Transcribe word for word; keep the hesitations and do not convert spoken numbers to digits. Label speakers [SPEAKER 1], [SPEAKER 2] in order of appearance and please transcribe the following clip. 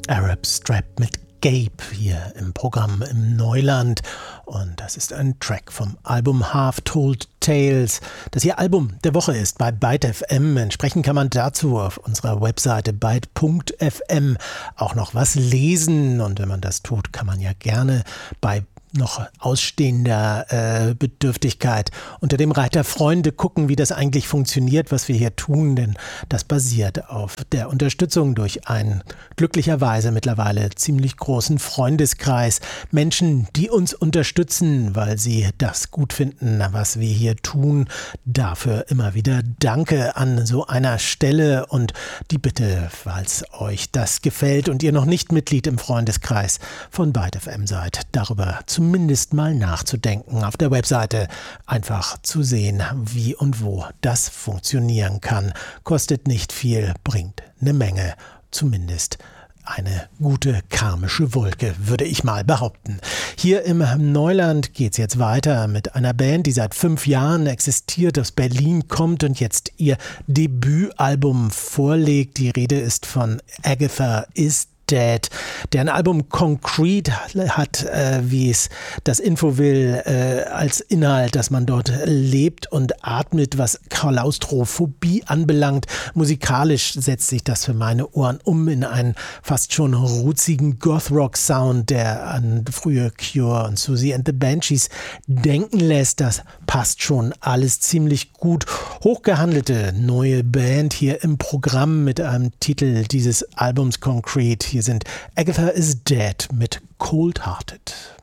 [SPEAKER 1] Arab Strap mit Gabe hier im Programm im Neuland. Und das ist ein Track vom Album Half Told Tales, das hier Album der Woche ist bei Byte F M. Entsprechend kann man dazu auf unserer Webseite byte punkt f m auch noch was lesen. Und wenn man das tut, kann man ja gerne bei noch ausstehender äh, Bedürftigkeit unter dem Reiter Freunde gucken, wie das eigentlich funktioniert, was wir hier tun, denn das basiert auf der Unterstützung durch einen glücklicherweise mittlerweile ziemlich großen Freundeskreis. Menschen, die uns unterstützen, weil sie das gut finden, was wir hier tun. Dafür immer wieder Danke an so einer Stelle und die Bitte, falls euch das gefällt und ihr noch nicht Mitglied im Freundeskreis von Byte F M seid, darüber zu zumindest mal nachzudenken, auf der Webseite einfach zu sehen, wie und wo das funktionieren kann. Kostet nicht viel, bringt eine Menge, zumindest eine gute karmische Wolke, würde ich mal behaupten. Hier im Neuland geht's jetzt weiter mit einer Band, die seit fünf Jahren existiert, aus Berlin kommt und jetzt ihr Debütalbum vorlegt. Die Rede ist von Agatha Is Dead. Deren Album Concrete hat, äh, wie es das Info will, äh, als Inhalt, dass man dort lebt und atmet, was Klaustrophobie anbelangt. Musikalisch setzt sich das für meine Ohren um in einen fast schon ruzigen Goth-Rock-Sound, der an frühe Cure und Susie and the Banshees denken lässt. Das passt schon alles ziemlich gut. Hochgehandelte neue Band hier im Programm mit einem Titel dieses Albums Concrete. Hier sind Agatha Is Dead mit Cold Hearted.